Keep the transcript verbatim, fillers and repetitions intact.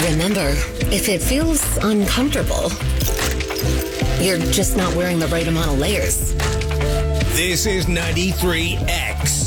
Remember, if it feels uncomfortable, you're just not wearing the right amount of layers. This is ninety-three X.